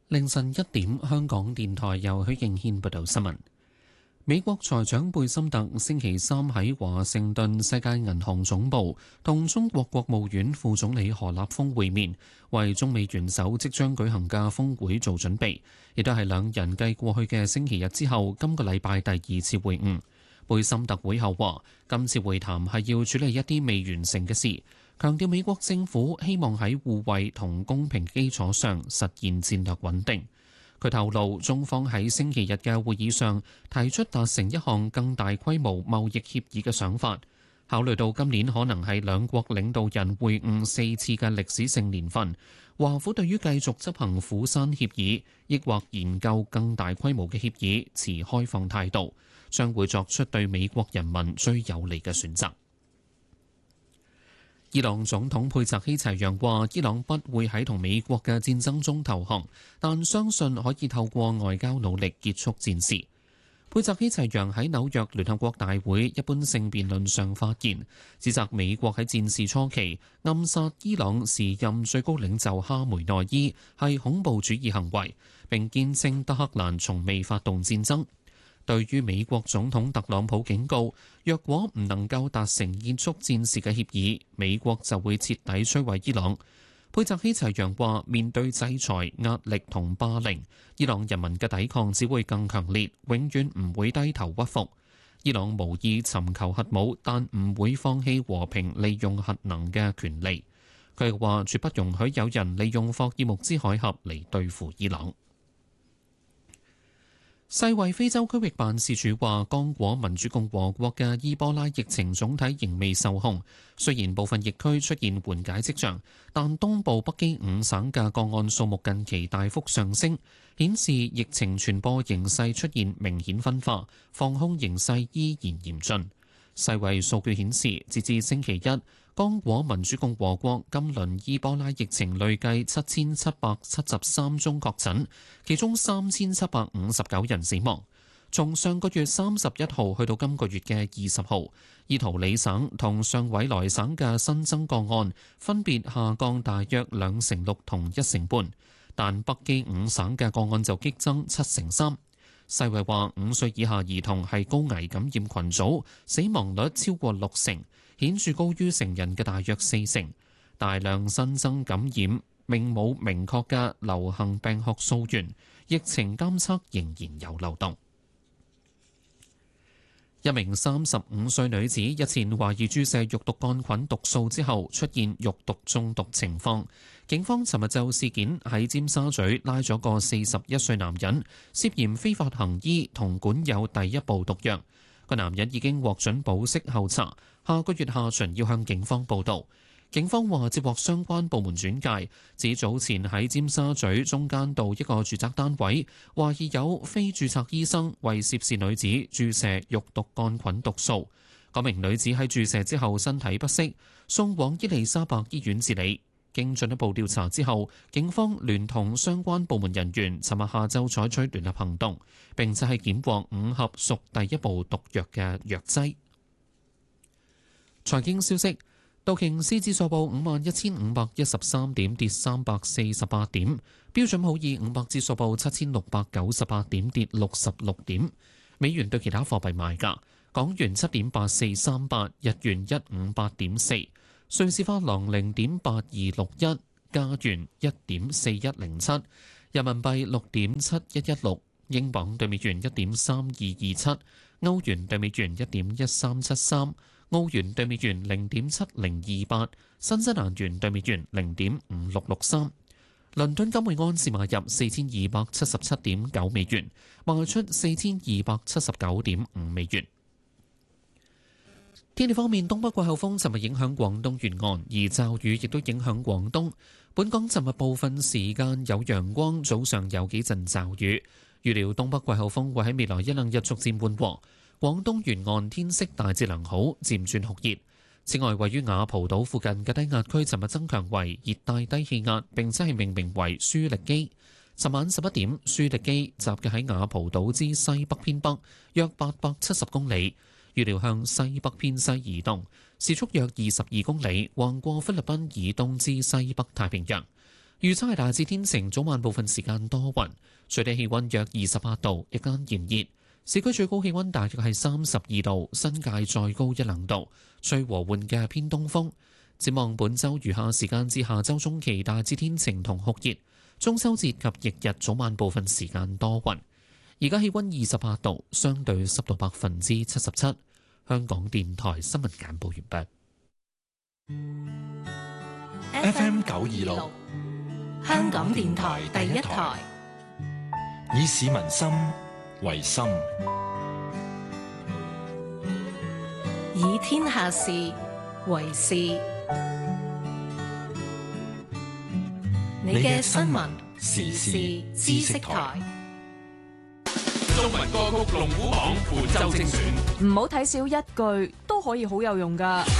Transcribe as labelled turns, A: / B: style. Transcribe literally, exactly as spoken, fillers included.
A: 凌晨一點，香港電台由許敬軒報道新聞。美國財長貝森特星期三喺華盛頓世界銀行總部同中國國務院副總理何立峰會面，為中美元首即將舉行嘅峰會做準備，亦都係兩人繼過去嘅星期日之後，今個禮拜第二次會晤。貝森特會後話，今次會談係要處理一啲未完成嘅事，強調美國政府希望喺互惠同公平基礎上實現戰略穩定。佢透露，中方喺星期日嘅會議上提出達成一項更大規模貿易協議嘅想法。考慮到今年可能係兩國領導人會晤四次嘅歷史性年份，華府對於繼續執行釜山協議，抑或研究更大規模嘅協議，持開放態度，將會作出對美國人民最有利嘅選擇。伊朗總統佩澤希齊揚話，伊朗不會喺同美國嘅戰爭中投降，但相信可以透過外交努力結束戰事。佩澤希齊揚喺紐約聯合國大會一般性辯論上發言，指責美國喺戰事初期暗殺伊朗時任最高領袖哈梅內伊係恐怖主義行為，並堅稱德黑蘭從未發動戰爭。對於美國總統特朗普警告，若果唔能夠達成結束戰事嘅協議，美國就會徹底摧毀伊朗。佩澤希齊揚話，面對制裁、壓力同霸凌，伊朗人民嘅抵抗只會更強烈，永遠唔會低頭屈服。伊朗無意尋求核武，但唔會放棄和平利用核能嘅權利。佢又話，絕不容許有人利用霍爾木茲海峽嚟對付伊朗。世衛非洲區域辦事處話，剛果民主共和國嘅伊波拉疫情總體仍未受控，雖然部分疫區出現緩解跡象，但東部北基五省嘅個案數目近期大幅上升，顯示疫情傳播形勢出現明顯分化，防控形勢依然嚴峻。世衛數據顯示，截至星期一，剛果民主共和國今輪伊波拉疫情累計七千七百七十三宗確診，其中三千七百五十九人死亡。從上個月三十一號去到今個月嘅二十號，伊圖里省同上委萊省嘅新增個案分別下降大約兩成六同一成半，但北基五省嘅個案就激增七成三。世衛話，五歲以下兒童係高危感染群組，死亡率超過六成，顯著高於成人嘅大約四成。大量新增感染並冇明確嘅流行病學溯源，疫情監測仍然有漏洞。一名三十五歲女子日前懷疑注射肉毒桿菌毒素之後出現肉毒中毒情況，警方尋日就事件喺尖沙咀拉咗個四十一歲男人，涉嫌非法行醫同管有第一部毒藥。個男人已經獲准保釋候查，下個月下旬要向警方報到。警方話接獲相關部門轉介，指早前喺尖沙咀中間道一個住宅單位，懷疑有非註冊醫生為涉事女子注射肉毒桿菌毒素。嗰名女子喺注射之後身體不適，送往伊利沙伯醫院治理。經進一步調查之後，警方聯同相關部門人員，尋日下晝採取聯合行動，並且係檢獲五盒屬第一部毒藥嘅藥劑。財經消息。道瓊斯指數報五萬一千五百一十三點，跌三百四十八點。標準普爾五百指數報七千六百九十八點，跌六十六點。美元對其他貨幣賣價：港元七點八四三八，日元一五八點四，瑞士法郎零點八二六一，加元一點四一零七，人民幣六點七一一六，英鎊對美元一點三二二七，歐元對美元一點一三七三。澳元對美元零點七零二八，新西蘭元對美元零點五六六三。倫敦金每安士買入四千二百七十七點九美元，賣出四千二百七十九點五美元。天氣方面，東北季候風尋日影響廣東沿岸，而驟雨亦都影響廣東。本港尋日部分時間有陽光，早上有幾陣驟雨。預料東北季候風會喺未來一兩日逐漸緩和。廣東沿岸天色大致良好，漸轉酷熱。此外，位於雅蒲島附近嘅低壓區，尋日增強為熱帶低氣壓，並且係命名為舒力基。尋晚十一點，舒力基集結喺雅蒲島之西北偏北約八百七十公里，預料向西北偏西移動，時速約二十二公里，橫過菲律賓以東之西北太平洋。 預測係大致天晴，早晚部分時間多雲，最低氣溫約二十八度，日間炎熱。市區最高氣溫大約係三十二度，新界再高一兩度，吹和緩嘅偏東風。展望本週餘下時間至下週中期，大致天晴同酷熱。中秋節及翌日早晚部分時間多雲。而家氣溫二十八度，相對濕度百分之七十七。香港電台新聞簡報完
B: 畢。F M 九二六，香港電台第一台，以市民心為心，以天下事為事。你嘅新聞時事知識台。
C: 中文歌曲龍虎榜本周精選，
D: 唔好睇少一句，都可以好有用㗎。